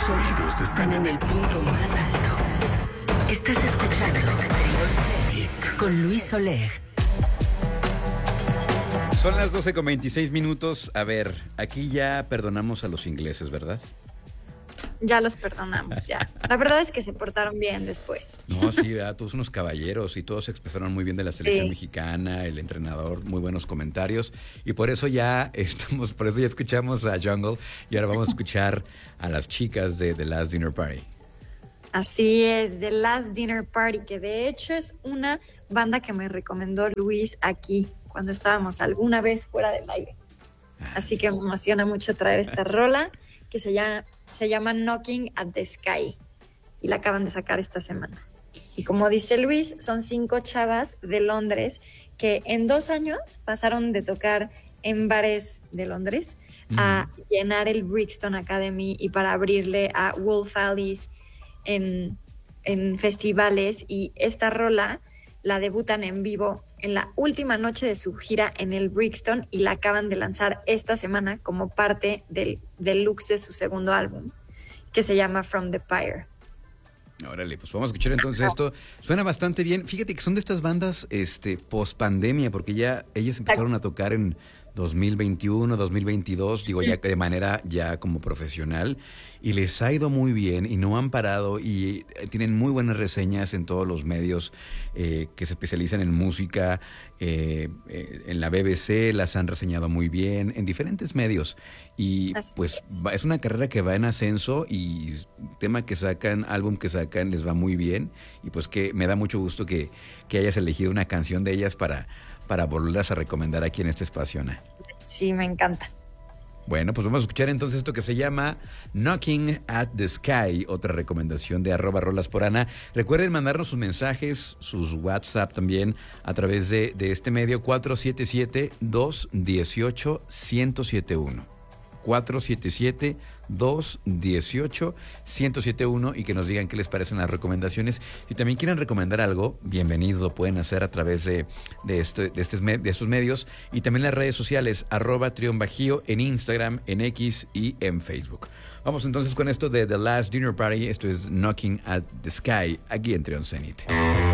Tus oídos están en el punto más alto. Estás escuchando Zenit con Luis Soler. Son las 12:26. A ver, aquí ya perdonamos a los ingleses, ¿verdad? Ya los perdonamos, ya. La verdad es que se portaron bien después. No, sí, todos unos caballeros y todos se expresaron muy bien de la selección mexicana, el entrenador, muy buenos comentarios. Y por eso ya escuchamos a Jungle y ahora vamos a escuchar a las chicas de The Last Dinner Party. Así es, The Last Dinner Party, que de hecho es una banda que me recomendó Luis aquí cuando estábamos alguna vez fuera del aire. Así que me emociona mucho traer esta rola que se llama Knocking at the Sky y la acaban de sacar esta semana. Y como dice Luis, son 5 chavas de Londres que en 2 años pasaron de tocar en bares de Londres a llenar el Brixton Academy y para abrirle a Wolf Alice en festivales, y esta rola la debutan en vivo en la última noche de su gira en el Brixton y la acaban de lanzar esta semana como parte del deluxe de su segundo álbum, que se llama From the Pyre. Órale, pues vamos a escuchar entonces esto. Suena bastante bien. Fíjate que son de estas bandas post pandemia, porque ya ellas empezaron a tocar en 2021, 2022, digo ya de manera ya como profesional, y les ha ido muy bien y no han parado y tienen muy buenas reseñas en todos los medios que se especializan en música, en la BBC las han reseñado muy bien, en diferentes medios, y pues es una carrera que va en ascenso y tema que sacan, álbum que sacan, les va muy bien, y pues que me da mucho gusto que hayas elegido una canción de ellas para volverlas a recomendar aquí en este espacio, Ana. Sí, me encanta. Bueno, pues vamos a escuchar entonces esto que se llama Knocking at the Sky, otra recomendación de @rolasporana. Recuerden mandarnos sus mensajes, sus WhatsApp también a través de este medio 477-218-1071. 477-218-1071 y que nos digan qué les parecen las recomendaciones. Si también quieren recomendar algo, bienvenidos, lo pueden hacer a través de estos medios, y también las redes sociales @Triunbajío en Instagram, en X y en Facebook. Vamos entonces con esto de The Last Dinner Party. Esto es Knocking at the Sky, aquí en Trion Zenit.